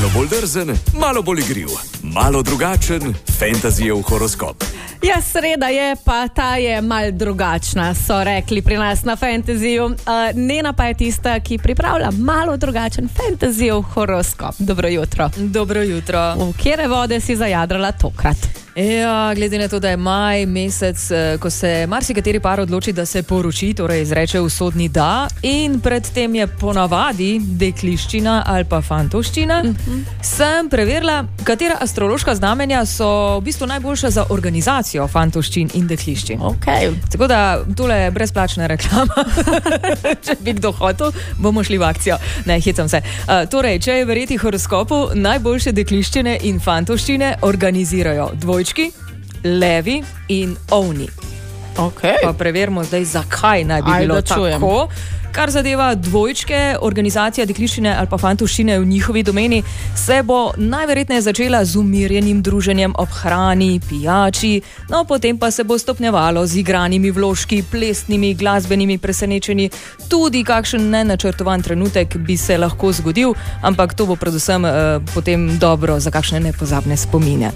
Malo bolj drzen, malo bolj igriv, malo drugačen, fantazijev horoskop. Ja, sreda je, pa ta je mal drugačna, so rekli pri nas na Fantaziju. Nena pa je tista, ki pripravlja malo drugačen fantazijev horoskop. Dobro jutro. Dobro jutro. V kjere vode si zajadrala tokrat? Ja, glede na to, da je maj mesec, ko se marsikateri par odloči, da se poroči, torej izreče usodni da, in predtem je ponavadi dekliščina ali pa fantovščina, sem preverila, katera astrološka znamenja so v bistvu najboljša za organizacijo fantovščin in dekliščin. Okay. Tako da tole je brezplačna reklama. Če bi kdo hotel, bomo šli v akcijo. Ne, hecam se. Torej, če je verjeti horoskopu, najboljše dekliščine in fantovščine organizirajo dvojčki, levi in ovni. Okay. Pa preverimo zdaj, zakaj naj bi bilo tako. Kar zadeva dvojčke, organizacija dekliščine ali pa fantovščine v njihovi domeni se bo najverjetneje začela z umirjenim druženjem ob hrani, pijači, no potem pa se bo stopnjevalo z igranimi vložki, plesnimi, glasbenimi presenečenji. Tudi kakšen nenačrtovan trenutek bi se lahko zgodil, ampak to bo predvsem potem dobro za kakšne nepozabne spomine.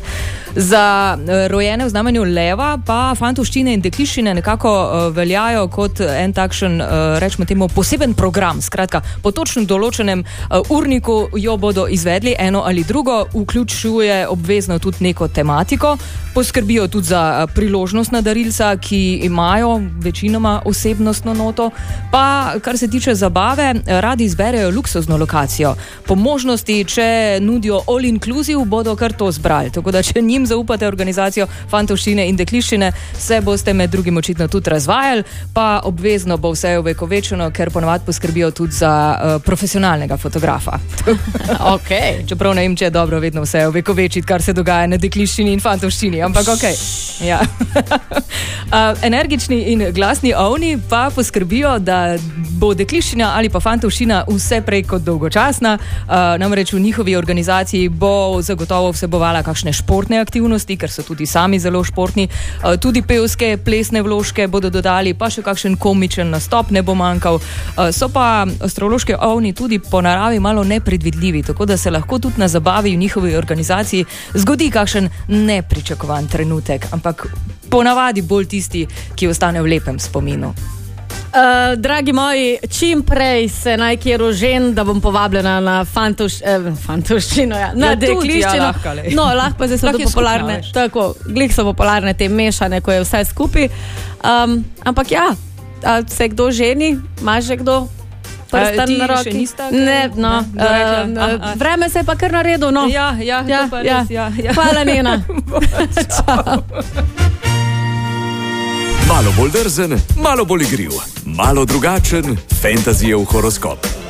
Za rojene v znamenju leva pa fantovščine in dekliščine nekako veljajo kot en takšen, rečemo temu, poseben program, skratka, po točno določenem urniku jo bodo izvedli eno ali drugo, vključuje obvezno tudi neko tematiko, poskrbijo tudi za priložnostna darilca, ki imajo večinoma osebnostno noto, pa kar se tiče zabave, radi izberejo luksuzno lokacijo. Po možnosti, če nudijo all inclusive, bodo kar to zbrali, tako da če njim zaupate organizacijo fantovščine in dekliščine, se boste med drugim očitno tudi razvajali, pa obvezno bo vse ovekovečeno, ker ponavadi poskrbijo tudi za profesionalnega fotografa. Okay. Čeprav ne vem, če je dobro vedno vse ovekovečiti, kar se dogaja na dekliščini in fantovščini, ampak okej. Ja. Energični in glasni ovni pa poskrbijo, da bo dekliščina ali pa fantovščina vse prej kot dolgočasna. Namreč v njihovi organizaciji bo zagotovo vsebovala kakšne športne aktivnosti, ker so tudi sami zelo športni. Tudi pevske, plesne vložke bodo dodali, pa še kakšen komičen nastop ne bo manjkal. So pa astrološki ovni tudi po naravi malo nepredvidljivi, tako da se lahko tudi na zabavi v njihovi organizaciji zgodi kakšen nepričakovan trenutek, ampak ponavadi bolj tisti, ki ostane v lepem spominu. Dragi moji, čim prej se naj kje rožen, da bom povabljena na fantovščino, na dekliščino. No, lahko pa zdaj so tudi popularne. Tako, glih so popularne te mešane, ko je vse skupaj. Ampak ja, se kdo ženi? Imaš že kdo prstan na roki? Še nista? Ne, no. Vreme se je pa kar naredil, no. Ja, to pa res, ja. Hvala, Nena. Čau. Malo bolj drzen, malo bolj igriv, malo drugačen, fantazijev horoskop.